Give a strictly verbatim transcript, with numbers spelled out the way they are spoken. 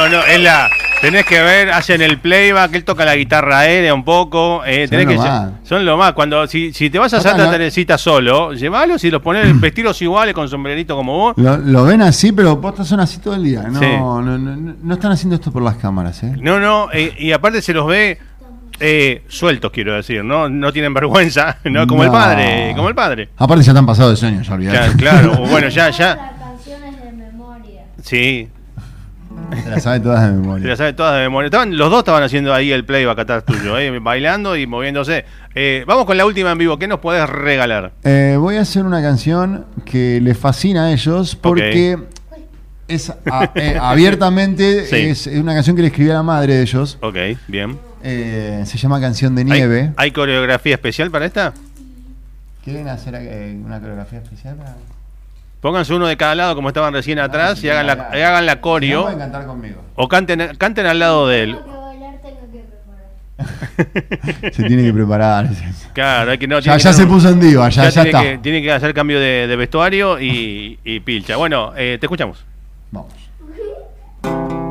No, no, es la... Tenés que ver, hacen el playback, él toca la guitarra aérea un poco. Eh, tenés son, que, lo más. son lo más. Cuando, si, si te vas a Santa no, Teresita solo, llevalos y los pones vestidos iguales con sombrerito como vos. Lo, lo ven así, pero postas son así todo el día. No, Sí. no, no, no, no están haciendo esto por las cámaras, ¿eh? No, no, eh, y aparte se los ve eh, sueltos, quiero decir, ¿no? No tienen vergüenza, ¿no? Como No. el padre, como el padre. Aparte ya están pasados de sueños, ya olvidate. Ya, claro, bueno, ya, ya. Las canciones de memoria. Sí, Se las sabe todas de se memoria. las sabe todas de memoria. Estaban, los dos estaban haciendo ahí el playback atrás tuyo, eh, bailando y moviéndose. Eh, vamos con la última en vivo, ¿qué nos podés regalar? Eh, voy a hacer una canción que les fascina a ellos porque es a- eh, abiertamente Sí. es una canción que le escribí a la madre de ellos. Ok, bien. Eh, se llama Canción de ¿Hay, Nieve. ¿Hay coreografía especial para esta? ¿Quieren hacer eh, una coreografía especial? Para... Pónganse uno de cada lado como estaban recién atrás y hagan la, y hagan la No coreo. pueden cantar conmigo. O canten, canten al lado de él. Tengo que bailar, tengo que preparar. Se tiene que preparar. Claro, hay que no. Ya, tiene ya que- se puso en diva, ya, ya ya tiene, está. que, tiene que hacer cambio de, de vestuario y, y pilcha. Bueno, eh, te escuchamos. Vamos.